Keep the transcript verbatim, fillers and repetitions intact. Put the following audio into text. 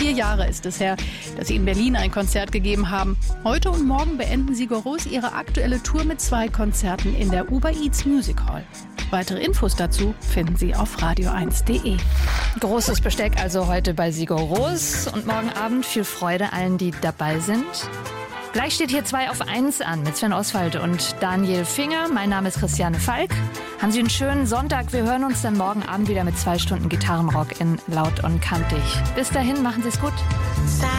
Vier Jahre ist es her, dass sie in Berlin ein Konzert gegeben haben. Heute und morgen beenden Sigur Rós ihre aktuelle Tour mit zwei Konzerten in der Uber Eats Music Hall. Weitere Infos dazu finden Sie auf radio eins punkt de. Großes Besteck also heute bei Sigur Rós und morgen Abend viel Freude allen, die dabei sind. Gleich steht hier zwei auf eins an mit Sven Oswald und Daniel Finger. Mein Name ist Christiane Falk. Haben Sie einen schönen Sonntag. Wir hören uns dann morgen Abend wieder mit zwei Stunden Gitarrenrock in Laut und Kantig. Bis dahin, machen Sie es gut.